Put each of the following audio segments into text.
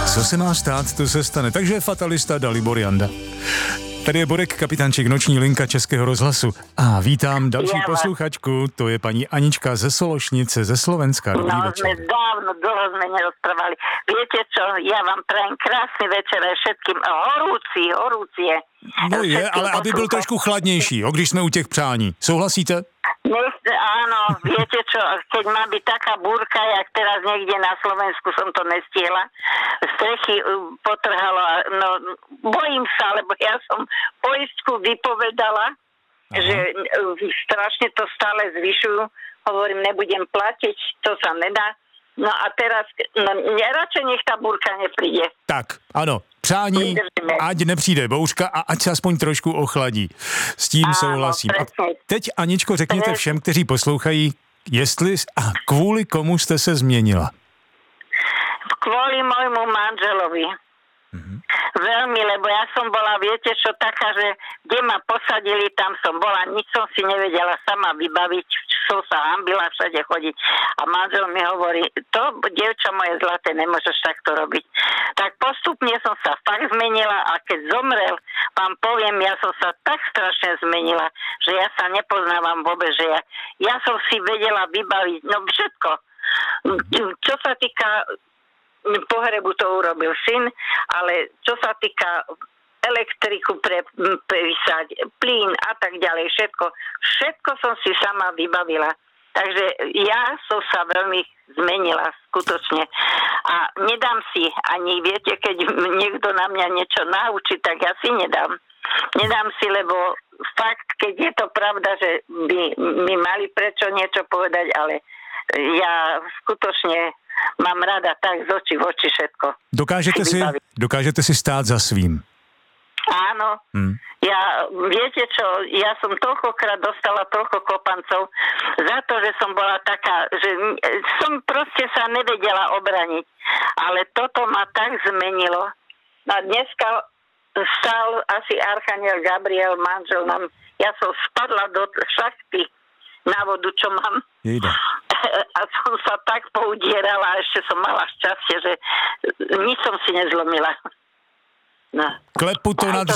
Co se má stát, to se stane. Takže fatalista Dalibor Janda. Tady je Borek, kapitánček Noční linka Českého rozhlasu. A vítám další posluchačku, to je paní Anička ze Sološnice, ze Slovenska. Dobrý večer. Sme dávno, dlho sme nerozprávali. Viete čo, ja vám prajem krásny večer aj všetkým. Horúci je. No je, ale aby byl trošku chladnější, když jsme u těch přání. Souhlasíte? Áno, viete čo, keď má byť taká búrka, jak teraz niekde na Slovensku, som to nestihla, strechy potrhalo, no bojím sa, lebo ja som poistku vypovedala, že strašne to stále zvyšujú, hovorím, nebudem platiť, to sa nedá. No a teraz, radšej nech tá búrka nepríde. Tak, ano. Přání, ať nepřijde bouřka a ať se aspoň trošku ochladí. S tím souhlasím. A teď, Aničko, řekněte všem, kteří poslouchají, jestli a kvůli komu jste se změnila. Kvôli môjmu manželovi. Veľmi, lebo ja som bola, viete čo, taká, že kde ma posadili, tam som bola, nič som si nevedela sama vybaviť, som sa hambila všade chodiť a manžel mi hovorí, to, dievča moje zlaté, nemôžeš takto robiť. Tak postupne som sa fakt zmenila a keď zomrel, vám poviem, ja som sa tak strašne zmenila, že ja sa nepoznávam vôbec, že ja som si vedela vybaviť, no všetko. Čo sa týka pohrebu, to urobil syn, ale čo sa týka elektriku prepísať, plyn a tak ďalej, všetko som si sama vybavila. Takže ja som sa veľmi zmenila, skutočne. A nedám si ani, viete, keď niekto na mňa niečo naučí, tak ja si nedám. Nedám si, lebo fakt, keď je to pravda, že by mi mali prečo niečo povedať, ale ja skutočne mám rada tak z očí v oči všetko. Dokážete si stát za svým? Áno. Ja, viete čo, ja som toľkokrát dostala toľko kopancov za to, že som bola taká, že som proste sa nevedela obraniť. Ale toto ma tak zmenilo. A dneska stal asi archaniel Gabriel, manžel nám, ja som spadla do šachty na vodu, čo mám. Jejda. A som sa tak poudierala a ešte som mala šťastie, že nič som si nezlomila. No. Klepu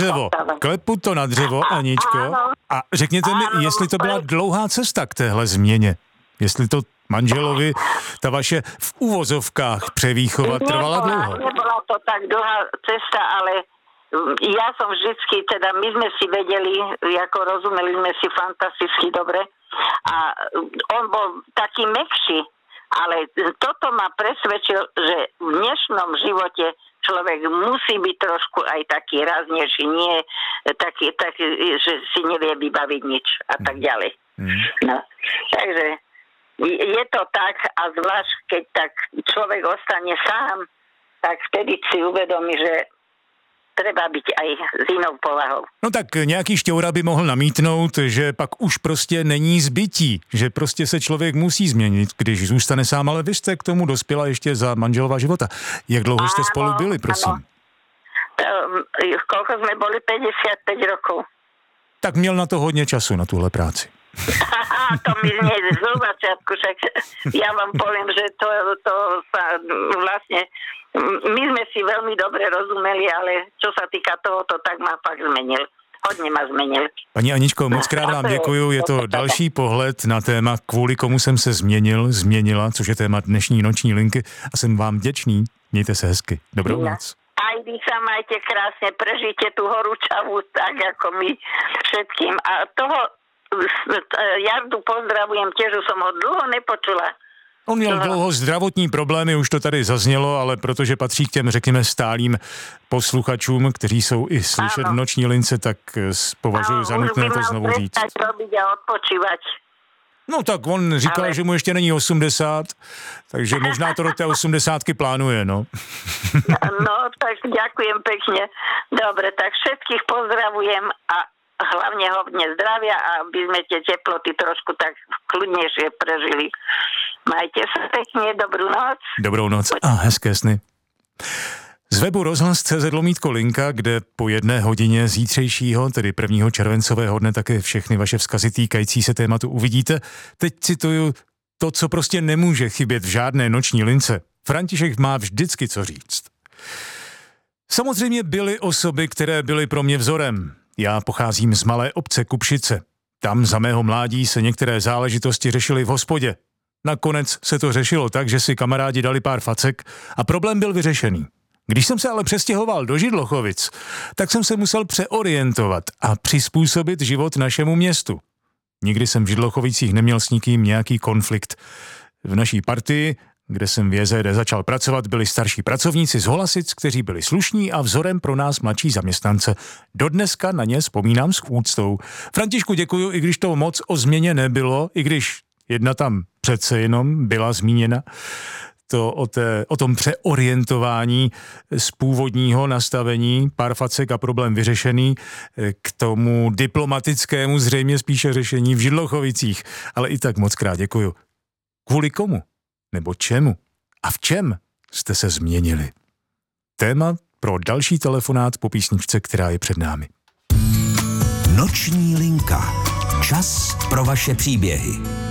to na dřevo, Aničko. A řekněte mi, jestli to byla dlouhá cesta k téhle změně. Jestli to manželovi, ta vaše v uvozovkách převýchova trvala dlouho. Nebola to tak dlhá cesta, ale ja som vždycky, teda my sme si vedeli, ako rozumeli sme si fantasticky dobre a on bol taký mäkší, ale toto ma presvedčil, že v dnešnom živote človek musí byť trošku aj taký ráznejší, nie taký, že si nevie vybaviť nič a tak ďalej. No, takže je to tak a zvlášť, keď tak človek ostane sám, tak vtedy si uvedomí, že treba byť aj s inou povahou. No tak nějaký šťoura by mohl namítnout, že pak už prostě není zbytí, že prostě se člověk musí změnit, když zůstane sám, ale vy jste k tomu dospěla ještě za manželova života. Jak dlouho jste spolu byli, prosím? Koľko sme boli? 55 rokov. Tak měl na to hodně času, na tuhle práci. To mi znie z začiatku, však ja vám poviem, že to sa vlastne my sme si veľmi dobre rozumeli, ale čo sa týka tohoto, tak ma fakt zmenil. Hodně ma zmenil. Paní Aničko, moc krát vám děkuju, je to další pohled na téma, kvůli komu jsem se změnila, což je téma dnešní noční linky a jsem vám vděčný. Mějte se hezky. Dobrou noc. Aj vy sa majte krásne, prežite tú horúčavu tak, ako my všetkým. A toho Jardu pozdravujem, tiež som ho dlho nepočula. On měl dlouho zdravotní problémy, už to tady zaznělo, ale protože patří k těm, řekněme, stálým posluchačům, kteří jsou i slyšet v noční lince, tak považuji za nutné to znovu říct. No tak on říkal, že mu ještě není 80, takže možná to do té 80 plánuje, no. No, tak ďakujem pekne. Dobre, tak všetkých pozdravujem a hlavne hodne zdravia, aby sme tie teploty trošku tak kľudnejšie prežili. Majte sa pekne, dobrú noc. Dobrou noc a hezké sny. Z webu rozhlas.cz/linka, kde po 1 hodině zítřejšího, tedy 1. červencového dne, také všechny vaše vzkazy týkající se tématu uvidíte. Teď cituju to, co prostě nemůže chybět v žádné noční lince. František má vždycky co říct. Samozřejmě byly osoby, které byly pro mě vzorem. Já pocházím z malé obce Kupšice. Tam za mého mládí se některé záležitosti řešily v hospodě. Nakonec se to řešilo tak, že si kamarádi dali pár facek a problém byl vyřešený. Když jsem se ale přestěhoval do Židlochovic, tak jsem se musel přeorientovat a přizpůsobit život našemu městu. Nikdy jsem v Židlochovicích neměl s nikým nějaký konflikt. V naší partii, kde jsem v JZD začal pracovat, byli starší pracovníci z Holasic, kteří byli slušní a vzorem pro nás mladší zaměstnance. Dodneska na ně vzpomínám s úctou. Františku, děkuju, i když to moc o změně nebylo, i když jedna tam přece jenom byla zmíněna. O tom přeorientování z původního nastavení, pár facek a problém vyřešený, k tomu diplomatickému zřejmě spíše řešení v Židlochovicích. Ale i tak moc krát děkuju. Kvůli komu? Nebo čemu? A v čem jste se změnili? Téma pro další telefonát po písničce, která je před námi. Noční linka. Čas pro vaše příběhy.